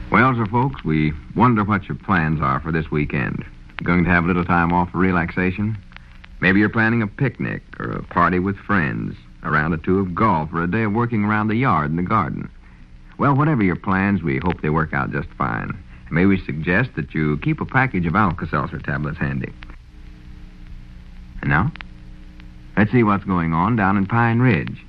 Well, sir, folks, we wonder what your plans are for this weekend. You going to have a little time off for relaxation? Maybe you're planning a picnic or a party with friends, a round or two of golf, or a day of working around the yard and the garden. Well, whatever your plans, we hope they work out just fine. And may we suggest that you keep a package of Alka-Seltzer tablets handy. And now, let's see what's going on down in Pine Ridge.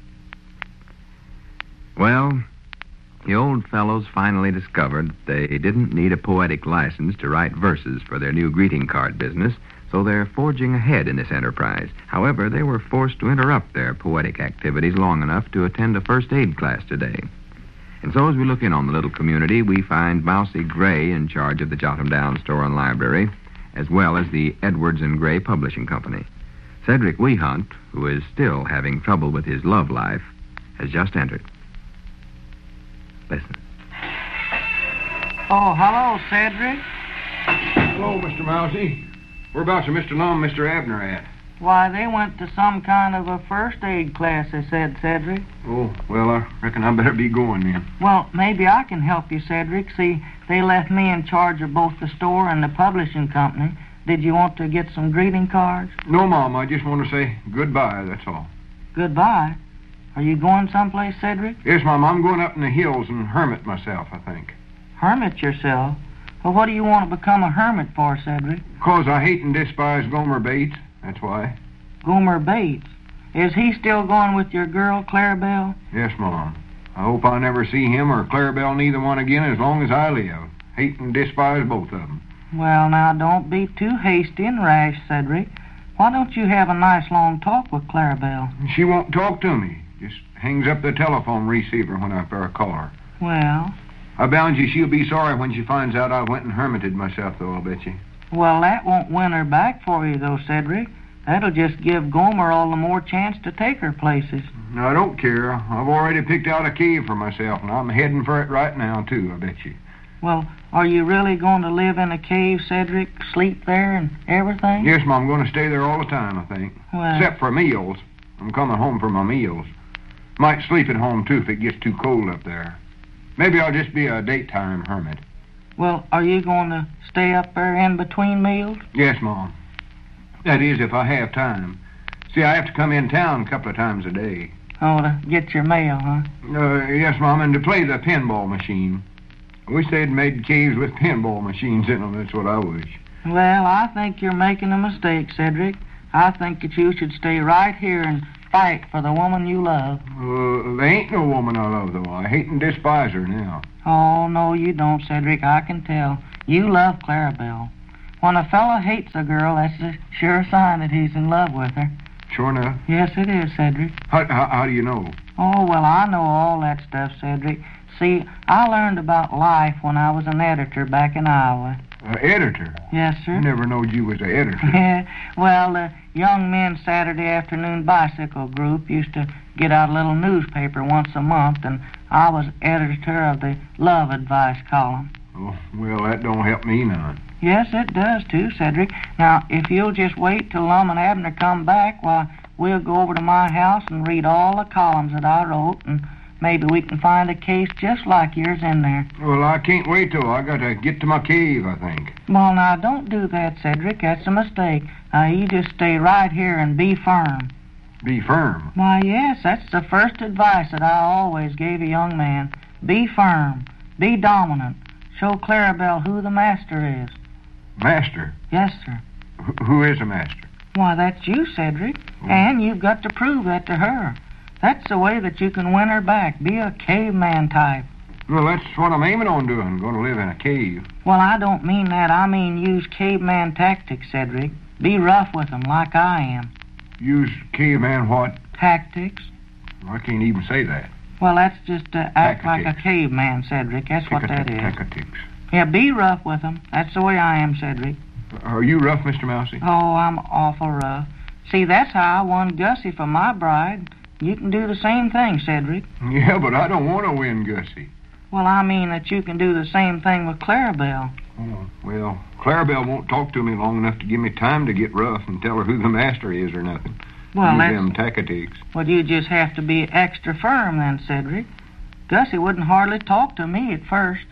Well, the old fellows finally discovered they didn't need a poetic license to write verses for their new greeting card business, so they're forging ahead in this enterprise. However, they were forced to interrupt their poetic activities long enough to attend a first aid class today. And so as we look in on the little community, we find Mousy Gray in charge of the Jotham Downs Store and Library, as well as the Edwards and Gray Publishing Company. Cedric Wehunt, who is still having trouble with his love life, has just entered. Listen. Oh, hello, Cedric. Hello, Mr. Mousy. Whereabouts are Mr. Lum and Mr. Abner at? Why, they went to some kind of a first aid class, they said, Cedric. Oh, well, I reckon I better be going then. Well, maybe I can help you, Cedric. See, they left me in charge of both the store and the publishing company. Did you want to get some greeting cards? No, Mom, I just want to say goodbye, that's all. Goodbye? Are you going someplace, Cedric? Yes, Mom, I'm going up in the hills and hermit myself, I think. Hermit yourself? Well, what do you want to become a hermit for, Cedric? 'Cause I hate and despise Gomer Bates, that's why. Gomer Bates? Is he still going with your girl, Clarabelle? Yes, Mom. I hope I never see him or Clarabelle neither one again as long as I live. Hate and despise both of them. Well, now, don't be too hasty and rash, Cedric. Why don't you have a nice long talk with Clarabelle? She won't talk to me. Just hangs up the telephone receiver when I call her. Well? I bound you she'll be sorry when she finds out I went and hermited myself, though, I'll bet you. Well, that won't win her back for you, though, Cedric. That'll just give Gomer all the more chance to take her places. I don't care. I've already picked out a cave for myself, and I'm heading for it right now, too, I bet you. Well, are you really going to live in a cave, Cedric? Sleep there and everything? Yes, Mom, I'm going to stay there all the time, I think. Well, except for meals. I'm coming home for my meals. Might sleep at home, too, if it gets too cold up there. Maybe I'll just be a daytime hermit. Well, are you going to stay up there in between meals? Yes, Mom. That is, if I have time. See, I have to come in town a couple of times a day. Oh, to get your mail, huh? Yes, Mom, and to play the pinball machine. I wish they'd made caves with pinball machines in them. That's what I wish. Well, I think you're making a mistake, Cedric. I think that you should stay right here and fight for the woman you love. There ain't no woman I love, though. I hate and despise her now. Oh, no, you don't, Cedric. I can tell. You love Clarabelle. When a fellow hates a girl, that's a sure sign that he's in love with her. Sure enough? Yes, it is, Cedric. How do you know? Oh, well, I know all that stuff, Cedric. See, I learned about life when I was an editor back in Iowa. Editor? Yes, sir. I never knowed you was an editor. Well, the Young Men's Saturday Afternoon Bicycle Group used to get out a little newspaper once a month, and I was editor of the Love Advice column. Oh, well, that don't help me none. Yes, it does, too, Cedric. Now, if you'll just wait till Lum and Abner come back, why, we'll go over to my house and read all the columns that I wrote, and maybe we can find a case just like yours in there. Well, I can't wait till I got to get to my cave, I think. Well, now, don't do that, Cedric. That's a mistake. You just stay right here and be firm. Be firm? Why, yes, that's the first advice that I always gave a young man. Be firm. Be dominant. Show Clarabelle who the master is. Master? Yes, sir. Who is a master? Why, that's you, Cedric. And you've got to prove that to her. That's the way that you can win her back. Be a caveman type. Well, that's what I'm aiming on doing, going to live in a cave. Well, I don't mean that. I mean use caveman tactics, Cedric. Be rough with them like I am. Use caveman what? Tactics. I can't even say that. Well, that's just to act like a caveman, Cedric. That's what that is. Tactics. Yeah, be rough with them. That's the way I am, Cedric. Are you rough, Mr. Mousy? Oh, I'm awful rough. See, that's how I won Gussie for my bride. You can do the same thing, Cedric. Yeah, but I don't want to win Gussie. Well, I mean that you can do the same thing with Clarabelle. Oh, well, Clarabelle won't talk to me long enough to give me time to get rough and tell her who the master is or nothing. Well, use that's... them tactics. Well, you just have to be extra firm then, Cedric. Gussie wouldn't hardly talk to me at first.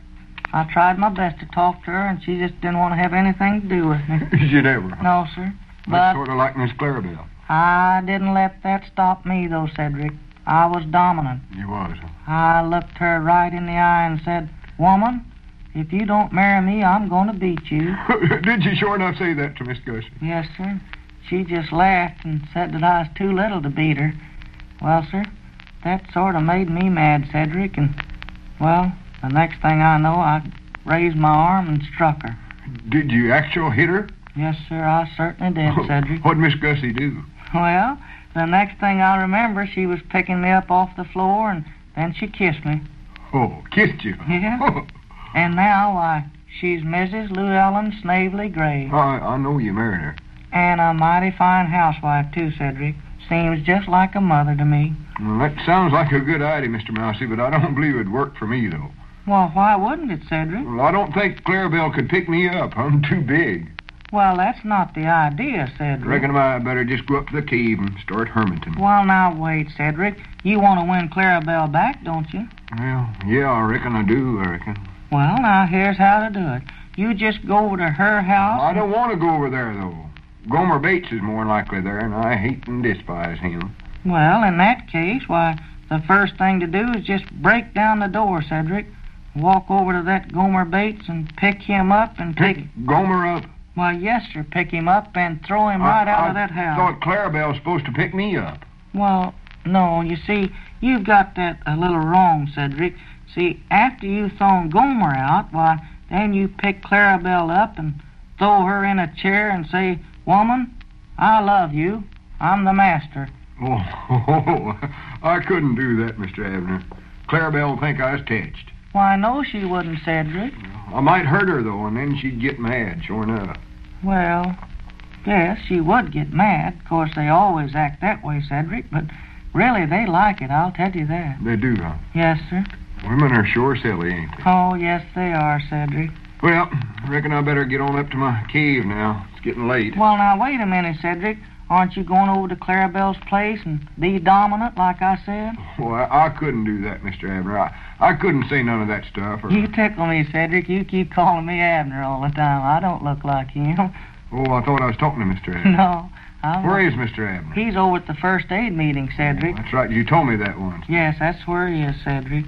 I tried my best to talk to her, and she just didn't want to have anything to do with me. You never. No, sir. That's But sort of like Miss Clarabelle. I didn't let that stop me, though, Cedric. I was dominant. You was. I looked her right in the eye and said, "Woman, if you don't marry me, I'm going to beat you." Did you sure enough say that to Miss Gussie? Yes, sir. She just laughed and said that I was too little to beat her. Well, sir, that sort of made me mad, Cedric, and, well, the next thing I know, I raised my arm and struck her. Did you actually hit her? Yes, sir, I certainly did, Cedric. What'd Miss Gussie do? Well, the next thing I remember, she was picking me up off the floor, and then she kissed me. Oh, kissed you? Yeah. And now, why, she's Mrs. Llewellyn Snavely Gray. I know you married her. And a mighty fine housewife, too, Cedric. Seems just like a mother to me. Well, that sounds like a good idea, Mr. Mousy, but I don't believe it'd work for me, though. Well, why wouldn't it, Cedric? Well, I don't think Clarabelle could pick me up. I'm too big. Well, that's not the idea, Cedric. Reckon I better just go up to the cave and start hermiting. Well, now, wait, Cedric. You want to win Clarabelle back, don't you? Well, yeah, I reckon I do, I reckon. Well, now, here's how to do it. You just go over to her house. I don't want to go over there, though. Gomer Bates is more likely there, and I hate and despise him. Well, in that case, why, the first thing to do is just break down the door, Cedric. Walk over to that Gomer Bates and pick him up and take... Pick Gomer up? Why, yes, sir, pick him up and throw him right out of that house. I thought Clarabelle was supposed to pick me up. Well, no, you see, you've got that a little wrong, Cedric. See, after you've thrown Gomer out, why, then you pick Clarabelle up and throw her in a chair and say, "Woman, I love you. I'm the master." Oh, I couldn't do that, Mr. Abner. Clarabelle will think I was touched. Why, no, she wouldn't, Cedric. I might hurt her, though, and then she'd get mad, sure enough. Well, yes, she would get mad. Of course, they always act that way, Cedric, but really they like it, I'll tell you that. They do, huh? Yes, sir. Women are sure silly, ain't they? Oh, yes, they are, Cedric. Well, I reckon I better get on up to my cave now. It's getting late. Well, now, wait a minute, Cedric. Aren't you going over to Clarabelle's place and be dominant, like I said? Well, I couldn't do that, Mr. Abner. I couldn't say none of that stuff. You tickle me, Cedric. You keep calling me Abner all the time. I don't look like him. Oh, I thought I was talking to Mr. Abner. No. Where is Mr. Abner? He's over at the first aid meeting, Cedric. Oh, that's right. You told me that once. Yes, that's where he is, Cedric.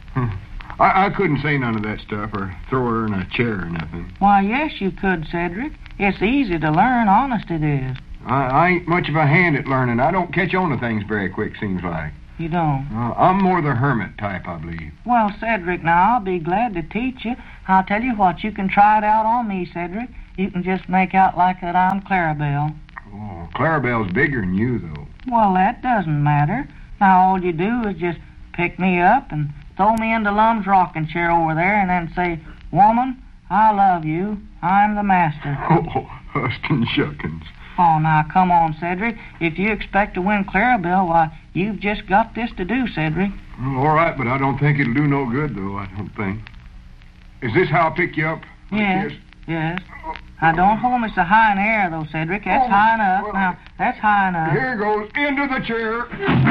I couldn't say none of that stuff or throw her in a chair or nothing. Why, yes, you could, Cedric. It's easy to learn, honest it is. I ain't much of a hand at learning. I don't catch on to things very quick, seems like. You don't? I'm more the hermit type, I believe. Well, Cedric, now, I'll be glad to teach you. I'll tell you what, you can try it out on me, Cedric. You can just make out like that I'm Clarabelle. Oh, Clarabelle's bigger than you, though. Well, that doesn't matter. Now, all you do is just pick me up and throw me into Lum's rocking chair over there and then say, "Woman, I love you. I'm the master." Oh, hustin' shuckins. Oh, now, come on, Cedric. If you expect to win Clarabelle, why, you've just got this to do, Cedric. Well, all right, but I don't think it'll do no good, though, I don't think. Is this how I pick you up? Yes, yes. Now, don't hold me so high in the air, though, Cedric. That's high enough. Well, now, that's high enough. Here goes into the chair.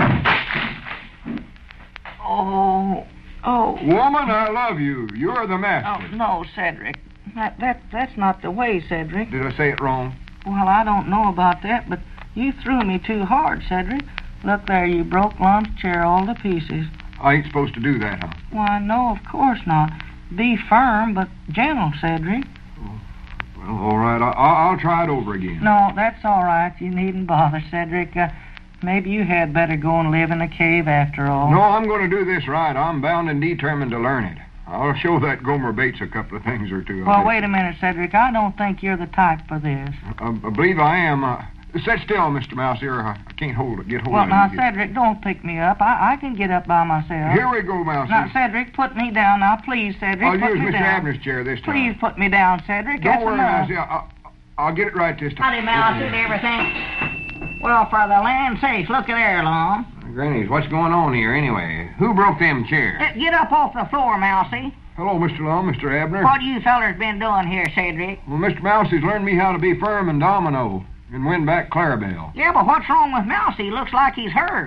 Oh. Woman, I love you. You're the master. Oh, no, Cedric. That's not the way, Cedric. Did I say it wrong? Well, I don't know about that, but you threw me too hard, Cedric. Look there, you broke Lum's chair all to pieces. I ain't supposed to do that, huh? Why, no, of course not. Be firm, but gentle, Cedric. Well, all right. I'll try it over again. No, that's all right. You needn't bother, Cedric. Maybe you had better go and live in a cave after all. No, I'm going to do this right. I'm bound and determined to learn it. I'll show that Gomer Bates a couple of things or two. Well, wait a minute, Cedric. I don't think you're the type for this. I believe I am. Sit still, Mr. Mousy, or I can't get hold of you. Well, now, Cedric, don't pick me up. I can get up by myself. Here we go, Mousy. Now, Cedric, put me down. Now, please, Cedric, I'll put use me Mr. down. Abner's chair this time. Please put me down, Cedric. Don't That's worry, enough. Mousy. I'll get it right this time. Howdy, Mouse, and everything. Well, for the land's sake, look at there, Lum. Grannies, what's going on here anyway? Who broke them chairs? Get up off the floor, Mousy. Hello, Mr. Lum, Mr. Abner. What you fellers been doing here, Cedric? Well, Mr. Mousie's learned me how to be firm and domino and win back Clarabelle. Yeah, but what's wrong with Mousy? Looks like he's hurt.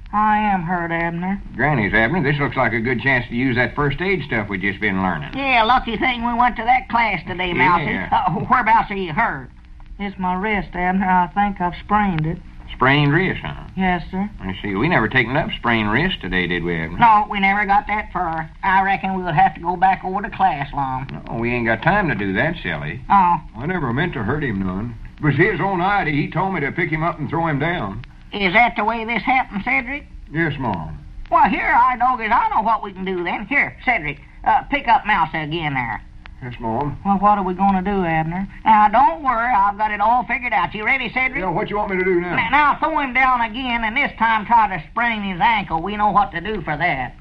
I am hurt, Abner. Granny's, Abner, this looks like a good chance to use that first aid stuff we just been learning. Yeah, lucky thing we went to that class today, Mousy. Yeah. Whereabouts are you hurt? It's my wrist, Abner. I think I've sprained it. Sprained wrist, huh? Yes, sir. I see. We never taken up sprained wrist today, did we, Abner? No, we never got that far. I reckon we would have to go back over to class, Lum. No, we ain't got time to do that, Sally. Oh, I never meant to hurt him none. It was his own idea. He told me to pick him up and throw him down. is that the way this happened, Cedric? Yes, Mom. Well, here, I doggies, I know what we can do then. Here, Cedric, pick up Mousy again there. Yes, Mom. Well, what are we going to do, Abner? Now, don't worry, I've got it all figured out. You ready, Cedric? Yeah, what you want me to do now? Now, throw him down again, and this time try to sprain his ankle. We know what to do for that.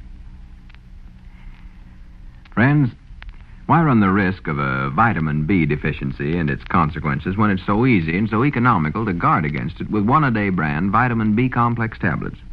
Friends, why run the risk of a vitamin B deficiency and its consequences when it's so easy and so economical to guard against it with one-a-day brand vitamin B complex tablets?